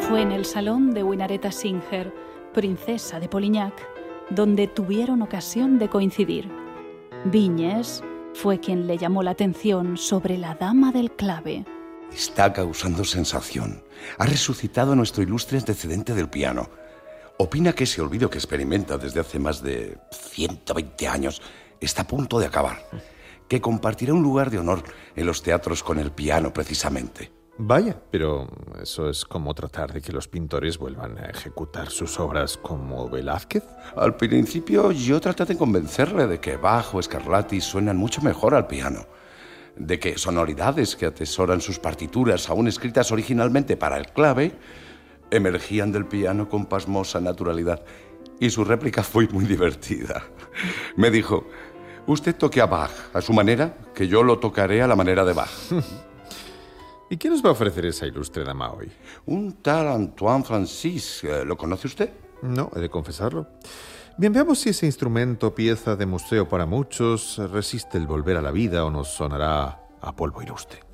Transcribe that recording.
Fue en el salón de Winaretta Singer, princesa de Polignac, donde tuvieron ocasión de coincidir. Viñes fue quien le llamó la atención sobre la dama del clave. Está causando sensación. Ha resucitado a nuestro ilustre antecedente del piano. Opina que ese olvido que experimenta desde hace más de 120 años está a punto de acabar. Que compartirá un lugar de honor en los teatros con el piano, precisamente. Vaya, pero eso es como tratar de que los pintores vuelvan a ejecutar sus obras como Velázquez. Al principio yo traté de convencerle de que Bach o Scarlatti suenan mucho mejor al piano, de que sonoridades que atesoran sus partituras, aún escritas originalmente para el clave, emergían del piano con pasmosa naturalidad. Y su réplica fue muy divertida. Me dijo: usted toque a Bach a su manera, que yo lo tocaré a la manera de Bach. ¿Y qué nos va a ofrecer esa ilustre dama hoy? Un tal Antoine Francis. ¿Lo conoce usted? No, he de confesarlo. Bien, veamos si ese instrumento, pieza de museo para muchos, resiste el volver a la vida o nos sonará a polvo ilustre.